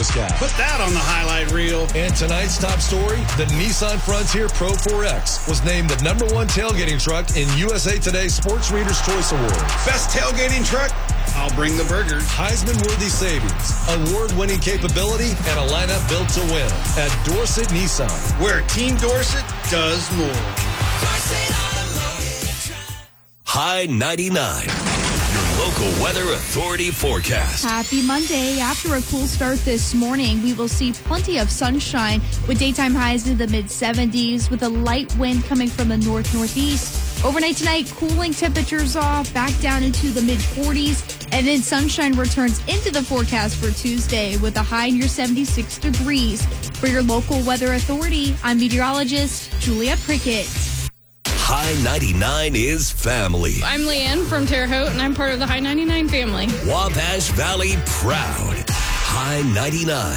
Service Cab. Put that on the highlight reel. And tonight's top story, the Nissan Frontier Pro 4X was named the #1 tailgating truck in USA Today Sports Reader's Choice Awards. Best tailgating truck? I'll bring the burgers. Heisman-worthy savings, award-winning capability, and a lineup built to win at Dorset Nissan. Where Team Dorset does more. High 99, your local weather authority forecast. Happy Monday. After a cool start this morning, we will see plenty of sunshine with daytime highs in the mid-70s with a light wind coming from the north-northeast. Overnight tonight, cooling temperatures off, back down into the mid-40s, and then sunshine returns into the forecast for Tuesday with a high near 76 degrees. For your local weather authority, I'm meteorologist Julia Prickett. High 99 is family. I'm Leanne from Terre Haute, and I'm part of the High 99 family. Wabash Valley proud. High 99.